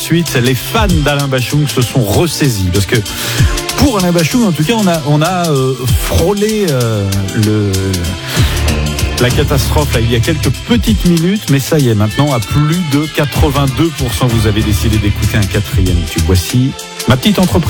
suite, les fans d'Alain Bachung se sont ressaisis. Parce que pour Alain Bachung, en tout cas, on a frôlé la catastrophe là, il y a quelques petites minutes, mais ça y est, maintenant à plus de 82%, vous avez décidé d'écouter un quatrième tube. Voici Ma Petite Entreprise.